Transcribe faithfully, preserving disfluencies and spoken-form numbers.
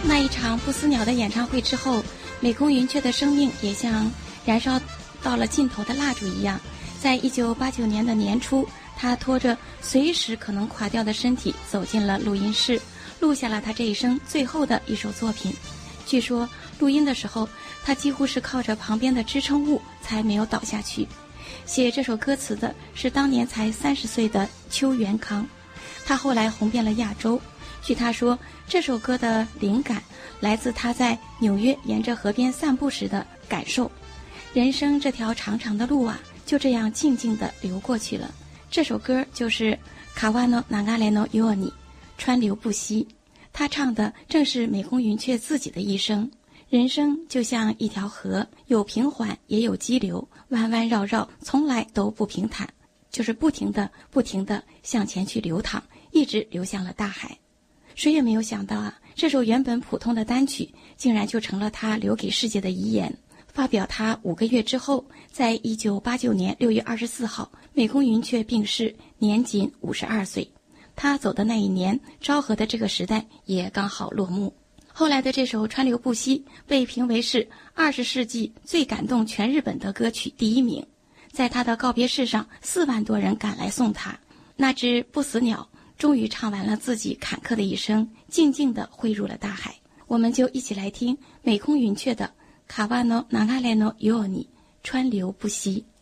那一场不死鸟的演唱会之后，美空云雀的生命也像燃烧到了尽头的蜡烛一样，在一九八九年的年初，他拖着随时可能垮掉的身体走进了录音室，录下了他这一生最后的一首作品。据说录音的时候，他几乎是靠着旁边的支撑物才没有倒下去。写这首歌词的是当年才三十岁的邱元康，他后来红遍了亚洲。据他说，这首歌的灵感来自他在纽约沿着河边散步时的感受。人生这条长长的路啊，就这样静静地流过去了。这首歌就是卡瓦诺南嘎雷诺尤尔尼，川流不息。他唱的正是美空云雀自己的一生。人生就像一条河，有平缓也有激流，弯弯绕绕，从来都不平坦，就是不停地不停地向前去流淌，一直流向了大海。谁也没有想到啊，这首原本普通的单曲竟然就成了他留给世界的遗言。发表他五个月之后，在一九八九年六月二十四号，美空云雀病逝，年仅五十二岁。他走的那一年，昭和的这个时代也刚好落幕。后来的这首《川流不息》被评为是二十世纪最感动全日本的歌曲第一名。在他的告别式上，四万多人赶来送他。那只不死鸟终于唱完了自己坎坷的一生，静静地汇入了大海。我们就一起来听美空云雀的卡瓦诺南嘎雷诺尤尔尼，川流不息。